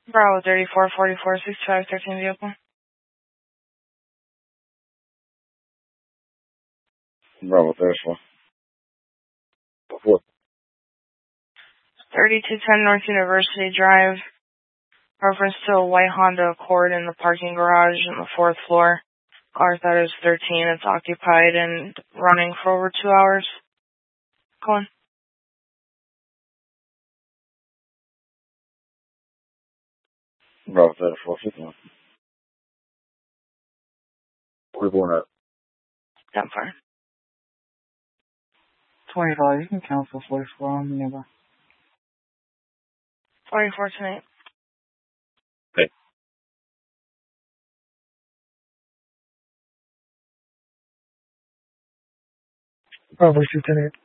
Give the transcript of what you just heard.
Bravo 3444 6513 vehicle. Bravo 34. What? 3210 North University Drive. Reference to a white Honda Accord in the parking garage on the 4th floor. Car status 13. It's occupied and running for over 2 hours. Go on. Bravo 34. 51. We're going up. That far. $20. You can cancel 44 on the number. 44 tonight. Hey. Bravo 210.